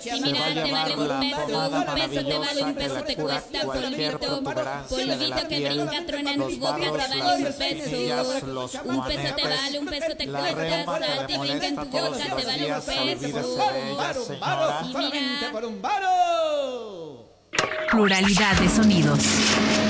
Si mira, te vale un peso te vale un peso, te cuesta polvito, polvito que brinca, truena en tu boca, te vale un peso. Un peso te vale, un peso te cuesta, salta y brinca en tu boca, te vale un peso. ¡Varo, 20 por un varo! Pluralidad de sonidos.